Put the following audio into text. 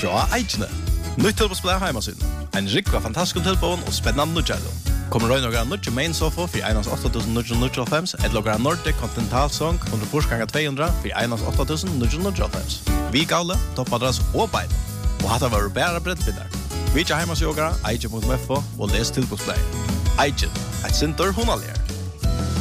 fra Eichene. Nytt tilbosplay heimasiden. En rikva fantastisk tilbån og spennende nødgjælder. Kommer røy noen nødje main sofa for 1.8.995 et lager Nordic Continental Song 100x200 for 1.8.995. Vi gale, toppadress og beid. Og hatt var bare brettbindar. Vi ikke heimasjogere, Eichen.mfo og les tilbosplay. Eichen, et sinter hunalier.